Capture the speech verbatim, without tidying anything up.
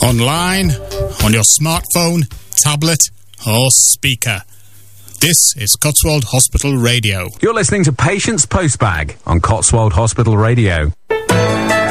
online, on your smartphone, tablet, or speaker. This is Cotswold Hospital Radio. You're listening to Patients Postbag on Cotswold Hospital Radio.